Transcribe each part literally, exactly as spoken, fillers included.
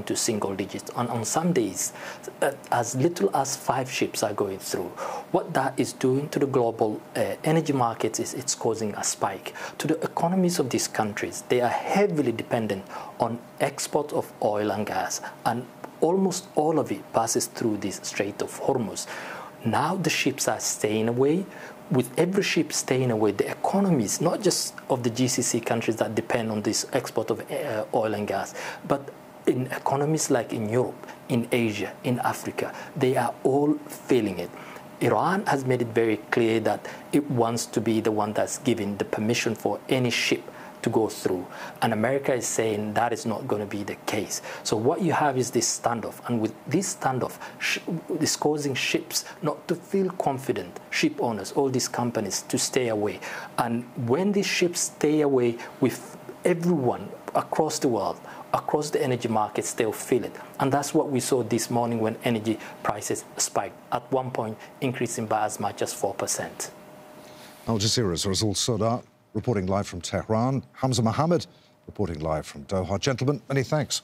into single digits. And on some days, uh, as little as five ships are going through. What that is doing to the global uh, energy markets is it's causing a spike. To the economies of these countries, they are heavily dependent on export of oil and gas, and almost all of it passes through this Strait of Hormuz. Now the ships are staying away. With every ship staying away, the economies, not just of the G C C countries that depend on this export of uh, oil and gas, but in economies like in Europe, in Asia, in Africa, they are all feeling it. Iran has made it very clear that it wants to be the one that's giving the permission for any ship to go through. And America is saying that is not going to be the case. So what you have is this standoff. And with this standoff, sh it's causing ships not to feel confident, ship owners, all these companies, to stay away. And when these ships stay away, with everyone across the world, across the energy markets, they'll feel it. And that's what we saw this morning when energy prices spiked, at one point increasing by as much as four percent. Al Jazeera's Rasul Soda reporting live from Tehran. Hamza Mohammed reporting live from Doha. Gentlemen, many thanks.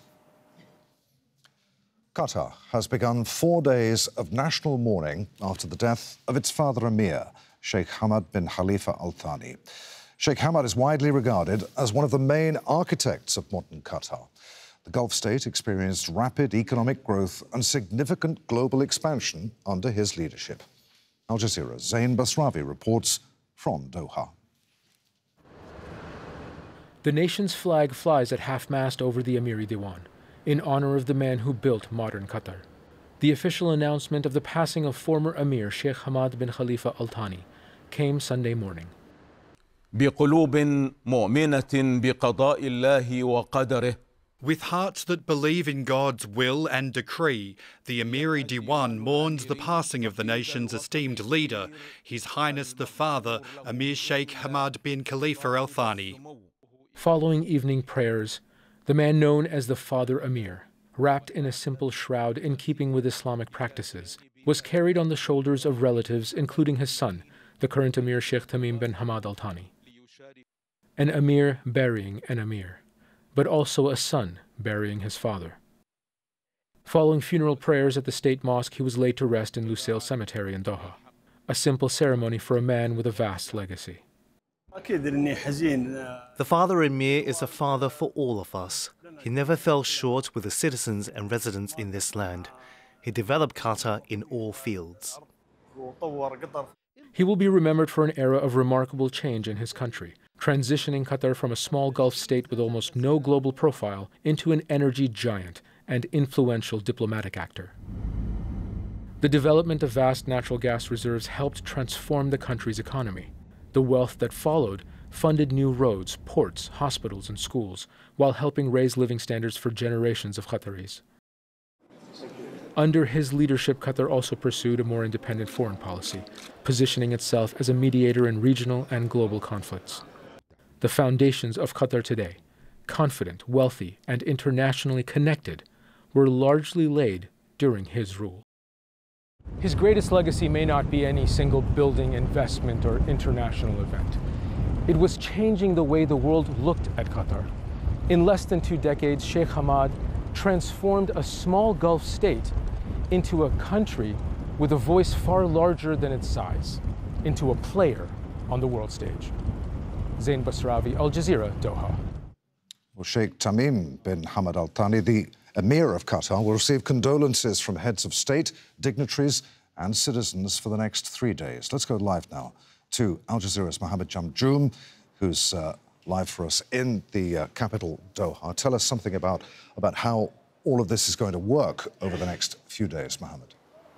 Qatar has begun four days of national mourning after the death of its father Emir, Sheikh Hamad bin Khalifa Al Thani. Sheikh Hamad is widely regarded as one of the main architects of modern Qatar. The Gulf state experienced rapid economic growth and significant global expansion under his leadership. Al Jazeera's Zain Basravi reports from Doha. The nation's flag flies at half-mast over the Amiri Diwan, in honor of the man who built modern Qatar. The official announcement of the passing of former Emir Sheikh Hamad bin Khalifa Al Thani came Sunday morning. بقلوب مؤمنة بقضاء الله وقدره. With hearts that believe in God's will and decree, the Amiri Diwan mourns the passing of the nation's esteemed leader, His Highness the Father, Emir Sheikh Hamad bin Khalifa Al Thani. Following evening prayers, the man known as the Father Emir, wrapped in a simple shroud in keeping with Islamic practices, was carried on the shoulders of relatives, including his son, the current Emir Sheikh Tamim bin Hamad Al Thani. An Emir burying an Emir, but also a son burying his father. Following funeral prayers at the state mosque, he was laid to rest in Lusail Cemetery in Doha, a simple ceremony for a man with a vast legacy. The Father Emir is a father for all of us. He never fell short with the citizens and residents in this land. He developed Qatar in all fields. He will be remembered for an era of remarkable change in his country, transitioning Qatar from a small Gulf state with almost no global profile into an energy giant and influential diplomatic actor. The development of vast natural gas reserves helped transform the country's economy. The wealth that followed funded new roads, ports, hospitals, and schools, while helping raise living standards for generations of Qataris. Under his leadership, Qatar also pursued a more independent foreign policy, positioning itself as a mediator in regional and global conflicts. The foundations of Qatar today, confident, wealthy, and internationally connected, were largely laid during his rule. His greatest legacy may not be any single building, investment, or international event. It was changing the way the world looked at Qatar. In less than two decades, Sheikh Hamad transformed a small Gulf state into a country with a voice far larger than its size, into a player on the world stage. Zain Basravi, Al Jazeera, Doha. Well, Sheikh Tamim bin Hamad Al Thani, the Emir of Qatar, will receive condolences from heads of state, dignitaries and citizens for the next three days. Let's go live now to Al Jazeera's Mohammed Jamjoom, who's uh, live for us in the uh, capital, Doha. Tell us something about, about how all of this is going to work over the next few days, Mohammed.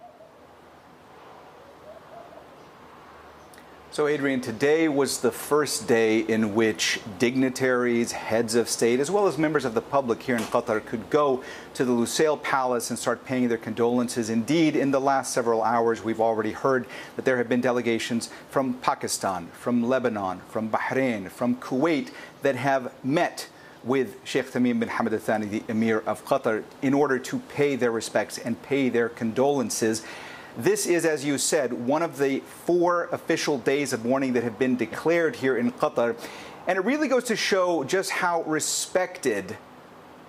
So, Adrian, today was the first day in which dignitaries, heads of state, as well as members of the public here in Qatar could go to the Lusail Palace and start paying their condolences. Indeed, in the last several hours, we've already heard that there have been delegations from Pakistan, from Lebanon, from Bahrain, from Kuwait that have met with Sheikh Tamim bin Hamad Al Thani, the Emir of Qatar, in order to pay their respects and pay their condolences. This is, as you said, one of the four official days of mourning that have been declared here in Qatar. And it really goes to show just how respected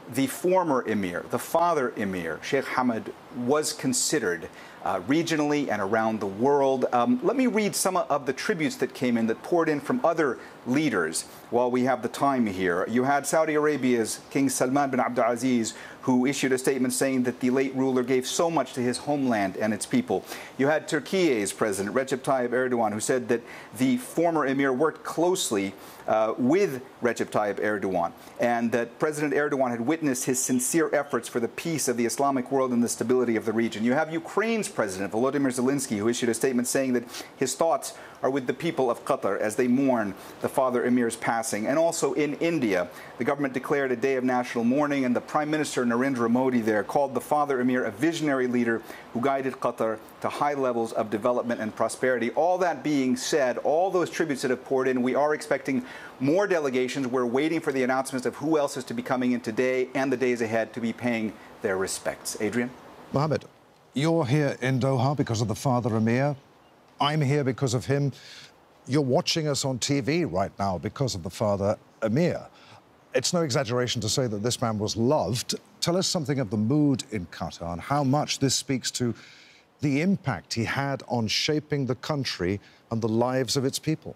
the former emir, the father emir, Sheikh Hamad, was considered uh, regionally and around the world. Um, let me read some of the tributes that came in, that poured in from other leaders while we have the time here. You had Saudi Arabia's King Salman bin Abdulaziz, who issued a statement saying that the late ruler gave so much to his homeland and its people. You had Turkey's president, Recep Tayyip Erdogan, who said that the former emir worked closely uh, with Recep Tayyip Erdogan, and that President Erdogan had witnessed his sincere efforts for the peace of the Islamic world and the stability of the region. You have Ukraine's president, Volodymyr Zelensky, who issued a statement saying that his thoughts are with the people of Qatar as they mourn the father emir's passing. And also in India, the government declared a day of national mourning, and the Prime Minister Narendra Modi there called the father emir a visionary leader who guided Qatar to high levels of development and prosperity. All that being said, all those tributes that have poured in, we are expecting more delegations. We're waiting for the announcements of who else is to be coming in today and the days ahead to be paying their respects. Adrian? Mohammed, you're here in Doha because of the father emir. I'm here because of him. You're watching us on T V right now because of the father emir. It's no exaggeration to say that this man was loved. Tell us something of the mood in Qatar and how much this speaks to the impact he had on shaping the country and the lives of its people.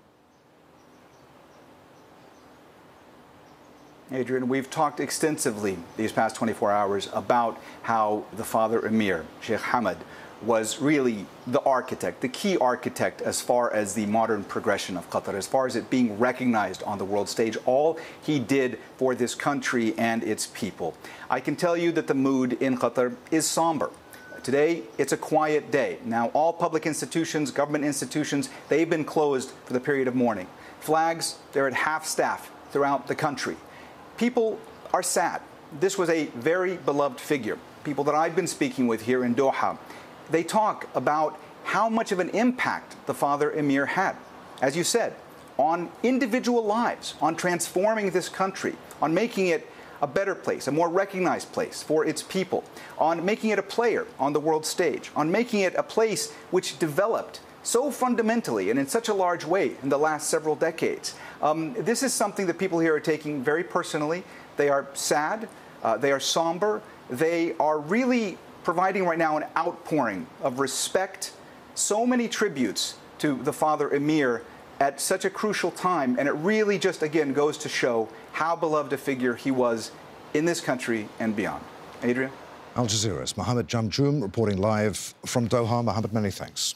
Adrian, we've talked extensively these past twenty-four hours about how the father emir, Sheikh Hamad, was really the architect, the key architect as far as the modern progression of Qatar, as far as it being recognized on the world stage, all he did for this country and its people. I can tell you that the mood in Qatar is somber. Today, it's a quiet day. Now, all public institutions, government institutions, they've been closed for the period of mourning. Flags, they're at half staff throughout the country. People are sad. This was a very beloved figure. People that I've been speaking with here in Doha, they talk about how much of an impact the father emir had, as you said, on individual lives, on transforming this country, on making it a better place, a more recognized place for its people, on making it a player on the world stage, on making it a place which developed so fundamentally and in such a large way in the last several decades. Um, this is something that people here are taking very personally. They are sad, uh, they are somber, they are really providing right now an outpouring of respect, so many tributes to the father emir at such a crucial time, and it really just again goes to show how beloved a figure he was in this country and beyond. Adrian? Al Jazeera's Mohammed Jamjoom reporting live from Doha. Mohammed, many thanks.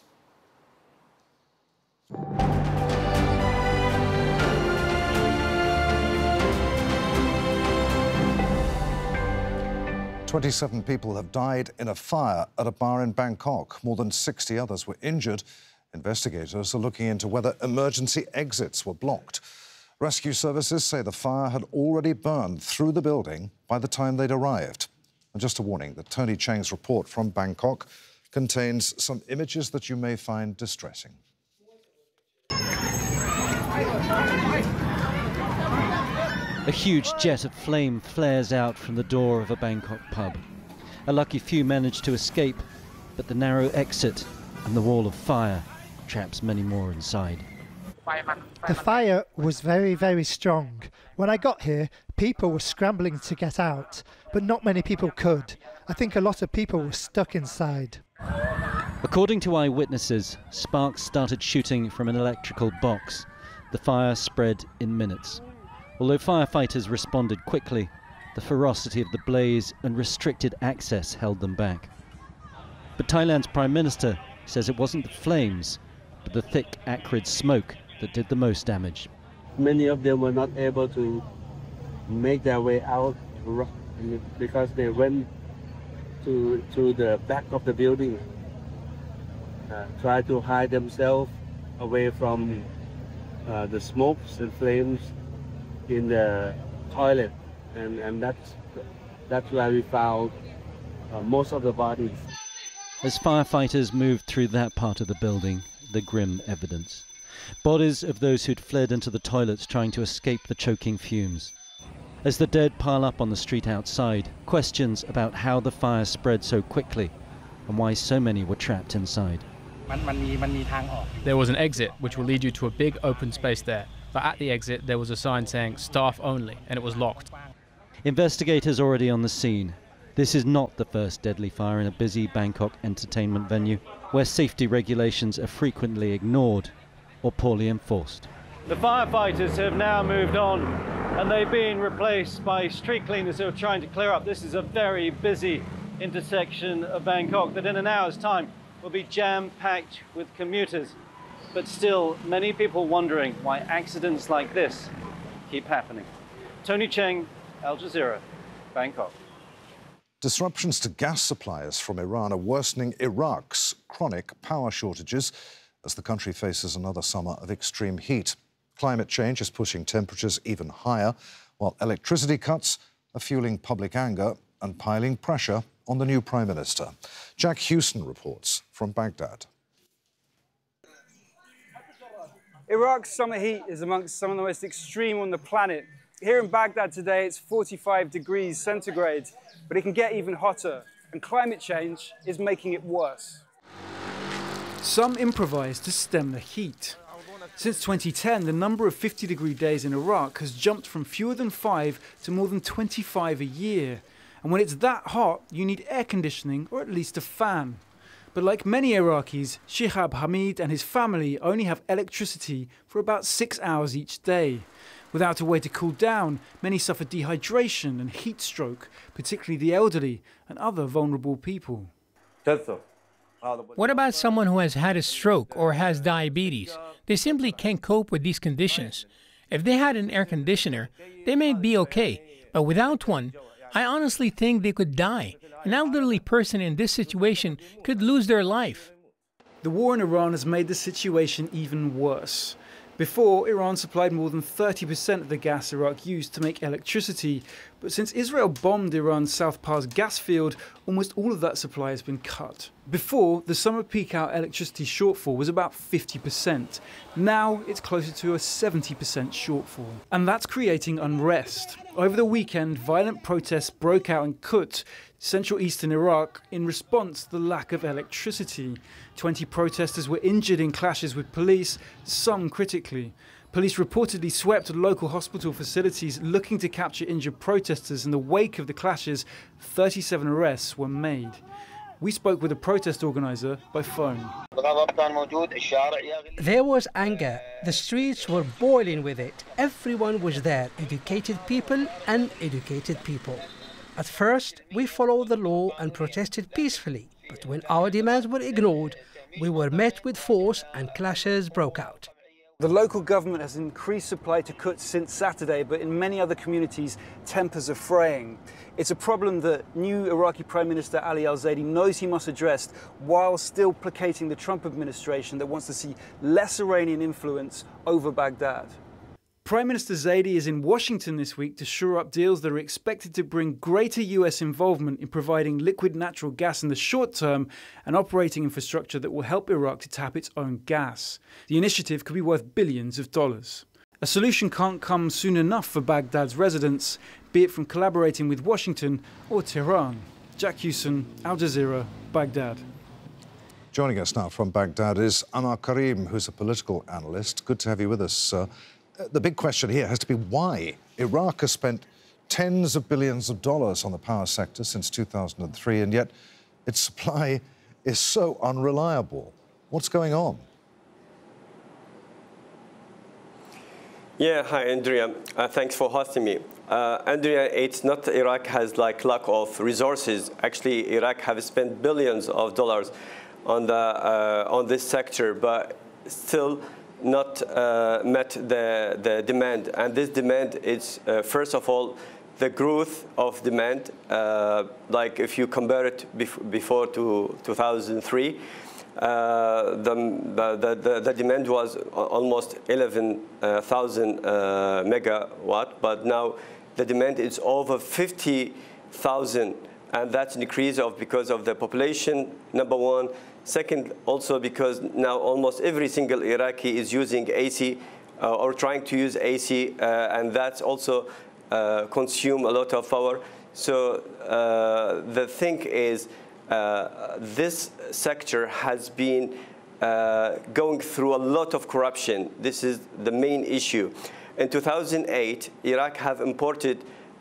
twenty-seven people have died in a fire at a bar in Bangkok. More than sixty others were injured. Investigators are looking into whether emergency exits were blocked. Rescue services say the fire had already burned through the building by the time they'd arrived. And just a warning that Tony Cheng's report from Bangkok contains some images that you may find distressing. A huge jet of flame flares out from the door of a Bangkok pub. A lucky few manage to escape, but the narrow exit and the wall of fire traps many more inside. The fire was very, very strong. When I got here, people were scrambling to get out, but not many people could. I think a lot of people were stuck inside. According to eyewitnesses, sparks started shooting from an electrical box. The fire spread in minutes. Although firefighters responded quickly, the ferocity of the blaze and restricted access held them back. But Thailand's Prime Minister says it wasn't the flames, but the thick, acrid smoke that did the most damage. Many of them were not able to make their way out because they went to, to the back of the building, uh, tried to hide themselves away from uh, the smokes and flames in the toilet, and, and that's, that's where we found uh, most of the bodies. As firefighters moved through that part of the building, the grim evidence. Bodies of those who'd fled into the toilets trying to escape the choking fumes. As the dead pile up on the street outside, questions about how the fire spread so quickly and why so many were trapped inside. There was an exit which will lead you to a big open space there. But at the exit, there was a sign saying staff only, and it was locked. Investigators already on the scene. This is not the first deadly fire in a busy Bangkok entertainment venue, where safety regulations are frequently ignored or poorly enforced. The firefighters have now moved on, and they've been replaced by street cleaners who are trying to clear up. This is a very busy intersection of Bangkok that in an hour's time will be jam-packed with commuters. But still, many people wondering why accidents like this keep happening. Tony Cheng, Al Jazeera, Bangkok. Disruptions to gas supplies from Iran are worsening Iraq's chronic power shortages as the country faces another summer of extreme heat. Climate change is pushing temperatures even higher, while electricity cuts are fueling public anger and piling pressure on the new Prime Minister. Jack Hewson reports from Baghdad. Iraq's summer heat is amongst some of the most extreme on the planet. Here in Baghdad today, it's forty-five degrees centigrade, but it can get even hotter, and climate change is making it worse. Some improvise to stem the heat. Since twenty ten, the number of fifty degree days in Iraq has jumped from fewer than five to more than twenty-five a year. And when it's that hot, you need air conditioning or at least a fan. But like many Iraqis, Shihab Hamid and his family only have electricity for about six hours each day. Without a way to cool down, many suffer dehydration and heat stroke, particularly the elderly and other vulnerable people. What about someone who has had a stroke or has diabetes? They simply can't cope with these conditions. If they had an air conditioner, they may be okay, but without one, I honestly think they could die. An elderly person in this situation could lose their life. The war in Iran has made the situation even worse. Before, Iran supplied more than thirty percent of the gas Iraq used to make electricity, but since Israel bombed Iran's South Pars gas field, almost all of that supply has been cut. Before, the summer peak hour electricity shortfall was about fifty percent. Now, it's closer to a seventy percent shortfall. And that's creating unrest. Over the weekend, violent protests broke out in Kut, central eastern Iraq, in response to the lack of electricity. twenty protesters were injured in clashes with police, some critically. Police reportedly swept local hospital facilities looking to capture injured protesters. In the wake of the clashes, thirty-seven arrests were made. We spoke with a protest organizer by phone. There was anger. The streets were boiling with it. Everyone was there, educated people and uneducated people. At first, we followed the law and protested peacefully, but when our demands were ignored, we were met with force and clashes broke out. The local government has increased supply to Kut since Saturday, but in many other communities, tempers are fraying. It's a problem that new Iraqi Prime Minister Ali al-Zaidi knows he must address while still placating the Trump administration that wants to see less Iranian influence over Baghdad. Prime Minister Zaidi is in Washington this week to shore up deals that are expected to bring greater U S involvement in providing liquid natural gas in the short term and operating infrastructure that will help Iraq to tap its own gas. The initiative could be worth billions of dollars. A solution can't come soon enough for Baghdad's residents, be it from collaborating with Washington or Tehran. Jack Hewson, Al Jazeera, Baghdad. Joining us now from Baghdad is Anwar Karim, who's a political analyst. Good to have you with us, sir. The big question here has to be why. Iraq has spent tens of billions of dollars on the power sector since two thousand three, and yet its supply is so unreliable. What's going on? Yeah, hi, Andrea. Uh, thanks for hosting me. Uh, Andrea, it's not Iraq has like lack of resources. Actually, Iraq have spent billions of dollars on the uh, on this sector, but still not uh, met the, the demand. And this demand is, uh, first of all, the growth of demand. Uh, like if you compare it bef before to two thousand three, uh, the, the, the, the demand was almost eleven thousand uh, megawatt, but now the demand is over fifty thousand, and that's an increase of because of the population, number one. Second, also because now almost every single Iraqi is using A C uh, or trying to use A C, uh, and that's also uh, consume a lot of power. So uh, the thing is, uh, this sector has been uh, going through a lot of corruption. This is the main issue. In two thousand eight, Iraq have imported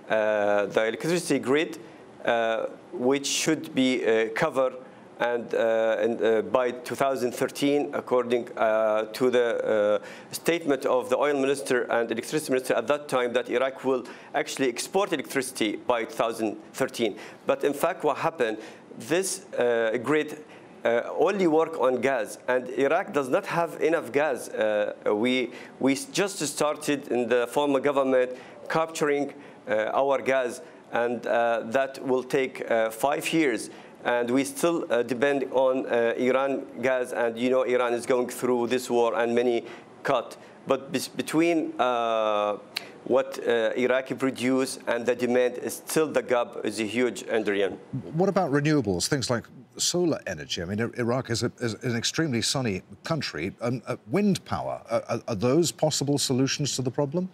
uh, the electricity grid, uh, which should be uh, covered and, uh, and uh, by two thousand thirteen, according uh, to the uh, statement of the oil minister and electricity minister at that time, that Iraq will actually export electricity by two thousand thirteen. But in fact, what happened, this uh, grid uh, only work on gas, and Iraq does not have enough gas. Uh, we, we just started in the former government capturing uh, our gas, and uh, that will take uh, five years. And we still uh, depend on uh, Iran gas, and you know Iran is going through this war and many cut. But between uh, what uh, Iraqi produce and the demand, is still the gap is a huge, Andrian. What about renewables, things like solar energy? I mean, Iraq is, a, is an extremely sunny country. Um, uh, wind power, are, are those possible solutions to the problem?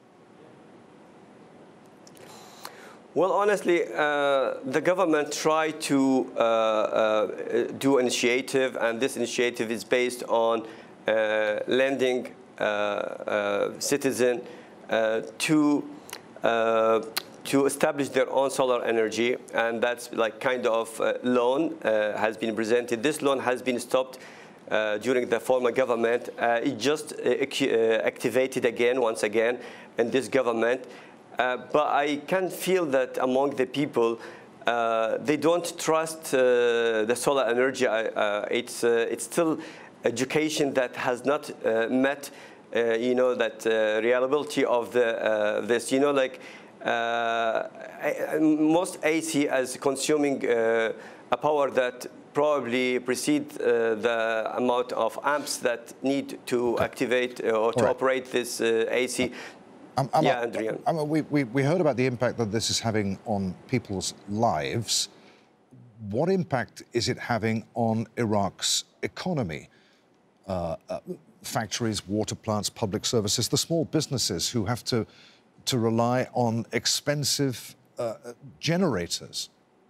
Well, honestly, uh, the government tried to uh, uh, do initiative, and this initiative is based on uh, lending uh, uh, citizens uh, to uh, to establish their own solar energy, and that's like kind of uh, loan uh, has been presented. This loan has been stopped uh, during the former government. Uh, it just uh, activated again, once again, in this government. Uh, but I can feel that among the people, uh, they don't trust uh, the solar energy. Uh, it's, uh, it's still education that has not uh, met, uh, you know, that uh, reliability of the, uh, this. You know, like uh, most A C as consuming uh, a power that probably precedes uh, the amount of amps that need to activate uh, or to right. operate this uh, A C. Um, um, yeah, Andrian. Um, we, we, we heard about the impact that this is having on people's lives. What impact is it having on Iraq's economy? Uh, uh, factories, water plants, public services, the small businesses who have to, to rely on expensive uh, generators.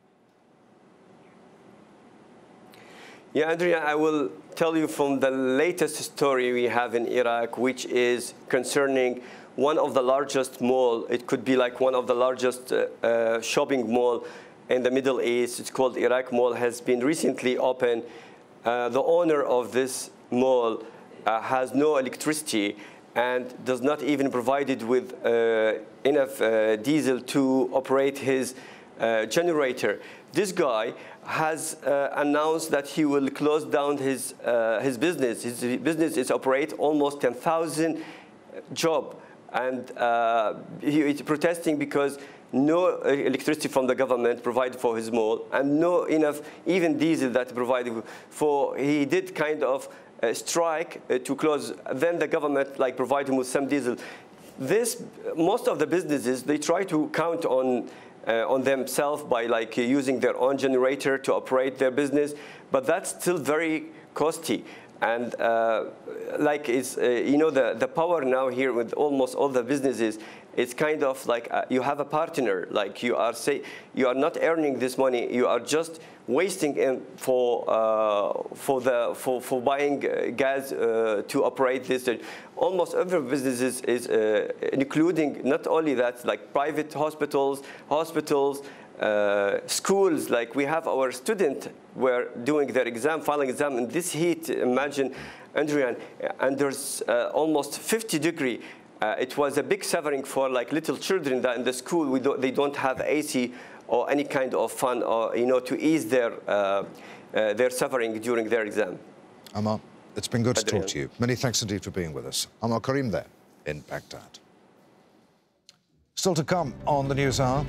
Yeah, Andrea, I will tell you from the latest story we have in Iraq, which is concerning one of the largest mall. It could be like one of the largest uh, uh, shopping mall in the Middle East. It's called Iraq Mall, has been recently opened. Uh, the owner of this mall uh, has no electricity and does not even provided with uh, enough uh, diesel to operate his uh, generator. This guy has uh, announced that he will close down his, uh, his business. His business is operate almost ten thousand jobs. And uh, he is protesting because no electricity from the government provided for his mall, and no enough even diesel that provided for. He did kind of uh, strike uh, to close. Then the government like provided him with some diesel. This most of the businesses, they try to count on uh, on themselves by like uh, using their own generator to operate their business, but that's still very costly. And uh, like it's, uh, you know, the, the power now here with almost all the businesses, it's kind of like uh, you have a partner, like you are say, you are not earning this money, you are just wasting in for, uh, for, the, for, for buying uh, gas uh, to operate this. Almost every business is, is uh, including not only that, like private hospitals, hospitals, Uh, schools, like we have our students were doing their exam, filing exam in this heat. Imagine, Andrian, and there's uh, almost fifty degree. Uh, it was a big suffering for like little children that in the school we don't, they don't have A C or any kind of fun or you know to ease their uh, uh, their suffering during their exam. Amar, it's been good Adrian. to talk to you. Many thanks indeed for being with us. Amar Karim there in Baghdad. Still to come on the News Hour.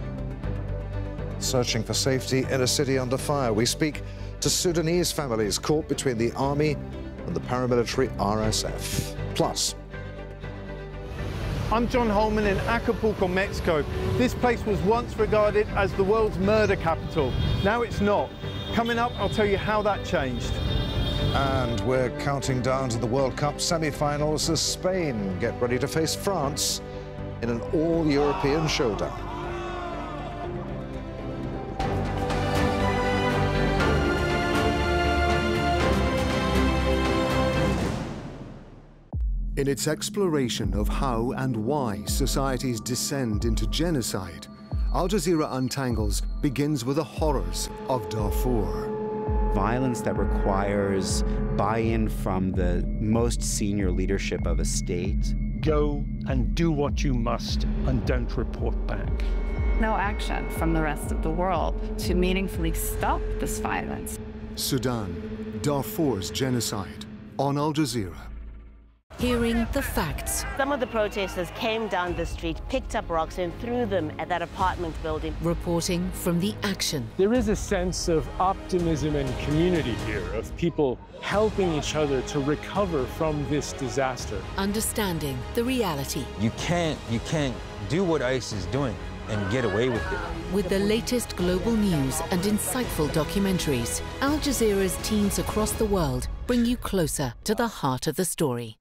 Searching for safety in a city under fire. We speak to Sudanese families caught between the army and the paramilitary R S F. Plus, I'm John Holman in Acapulco, Mexico. This place was once regarded as the world's murder capital. Now it's not. Coming up, I'll tell you how that changed. And we're counting down to the World Cup semi-finals as Spain get ready to face France in an all-European showdown. In its exploration of how and why societies descend into genocide, Al Jazeera Untangles begins with the horrors of Darfur. Violence that requires buy-in from the most senior leadership of a state. Go and do what you must and don't report back. No action from the rest of the world to meaningfully stop this violence. Sudan, Darfur's genocide, on Al Jazeera. Hearing the facts. Some of the protesters came down the street, picked up rocks and threw them at that apartment building. Reporting from the action. There is a sense of optimism and community here, of people helping each other to recover from this disaster. Understanding the reality. You can't, you can't do what ICE is doing and get away with it. With the latest global news and insightful documentaries, Al Jazeera's teams across the world bring you closer to the heart of the story.